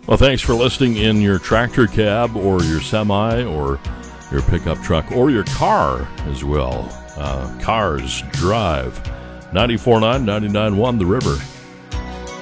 Well, thanks for listening in your tractor cab or your semi or your pickup truck or your car as well. Cars Drive. 94.9, 99.1 The River.